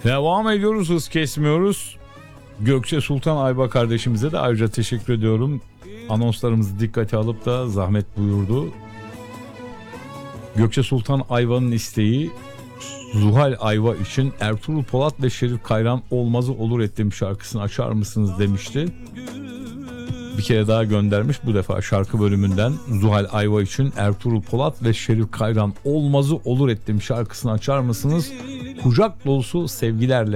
Devam ediyoruz, hız kesmiyoruz. Gökçe Sultan Ayva kardeşimize de ayrıca teşekkür ediyorum. Anonslarımızı dikkate alıp da zahmet buyurdu. Gökçe Sultan Ayva'nın isteği Zuhal Ayva için Ertuğrul Polat ve Şerif Kayran olmazı olur ettiğim şarkısını açar mısınız demişti. Bir kere daha göndermiş, bu defa şarkı bölümünden Zuhal Ayva için Ertuğrul Polat ve Şerif Kayran olmazı olur ettiğim şarkısını açar mısınız? Kucak dolusu sevgilerle.